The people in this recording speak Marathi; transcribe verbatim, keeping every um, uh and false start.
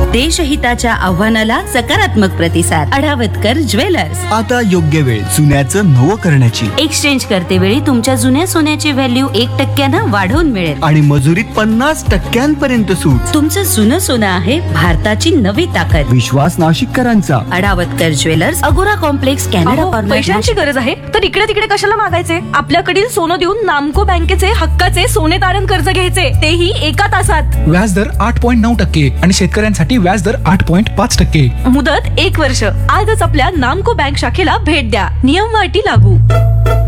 देशहिताच्या आव्हानाला सकारात्मक प्रतिसाद. अढावतकर ज्वेलर्स. आता योग्य वेळ जुन्याचं नवं करण्याची. एक्सचेंज करते वेळी तुमच्या जुन्या सोन्याची व्हॅल्यू एक टक्क्यानं वाढवून मिळेल आणि मजुरीत पन्नास टक्क्यांपर्यंत सूट. तुमचं जुनं सोनं आहे भारताची नवी ताकद. विश्वास नाशिककरांचा. अढावतकर ज्वेलर्स, अगोरा कॉम्प्लेक्स, कॅनडा अहो, कॉर्नर. पैशांची गरज आहे तर इकडे तिकडे कशाला मागायचे? आपल्याकडील सोनं देऊन नामको बँकेचे हक्काचे सोने तारण कर्ज घ्यायचे, तेही एका तासात. व्याजदर आठ पॉईंट नऊ टक्के आणि शेतकऱ्यांसाठी व्याजदर आठ पॉईंट पाच टक्के. मुदत एक वर्ष. आजच आपल्या नामको बँक शाखेला भेट द्या. नियम व अटी लागू.